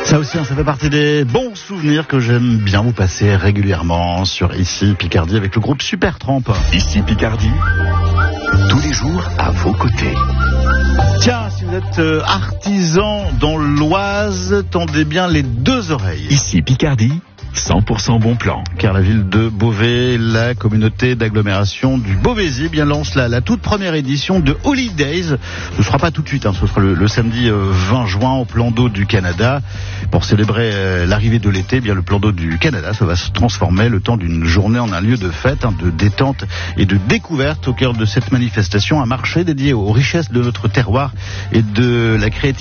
Ça aussi, ça fait partie des bons souvenirs que j'aime bien vous passer régulièrement sur Ici Picardie avec le groupe Supertramp. Ici Picardie, tous les jours à vos côtés. Tiens, si vous êtes artisan dans l'Oise, tendez bien les deux oreilles. Ici Picardie, 100% bon plan. Car la ville de Beauvais, la communauté d'agglomération du Beauvaisis, bien lance la toute première édition de Holidays. Ce ne sera pas tout de suite, ce sera le samedi 20 juin au plan d'eau du Canada. Pour célébrer l'arrivée de l'été, bien le plan d'eau du Canada, ça va se transformer le temps d'une journée en un lieu de fête, de détente et de découverte. Au cœur de cette manifestation, un marché dédié aux richesses de notre terroir et de la créativité